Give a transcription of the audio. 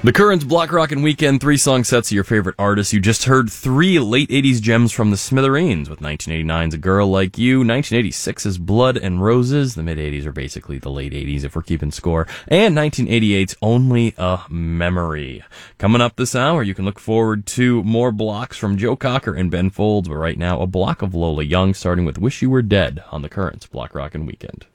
The Currents, Block Rockin' Weekend, 3 song sets of your favorite artists. You just heard 3 late 80s gems from the Smithereens with 1989's A Girl Like You, 1986's Blood and Roses, the mid-80s are basically the late 80s if we're keeping score, and 1988's Only a Memory. Coming up this hour, you can look forward to more blocks from Joe Cocker and Ben Folds, but right now, a block of Lola Young, starting with Wish You Were Dead on the Currents, Block Rockin' Weekend.